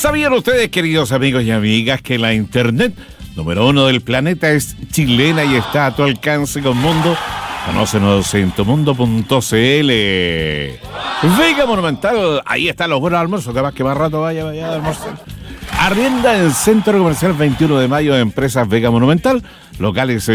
¿Sabían ustedes, queridos amigos y amigas, que la internet número 1 del planeta es chilena y está a tu alcance con Mundo? Conócenos en tumundo.cl. Vega Monumental, ahí están los buenos almuerzos, además que más rato vaya a almorzar. Arrienda en Centro Comercial 21 de Mayo, Empresas Vega Monumental, locales